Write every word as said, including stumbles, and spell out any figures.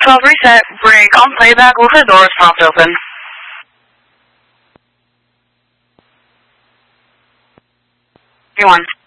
twelve reset. Break on playback with the doors propped open. Three one.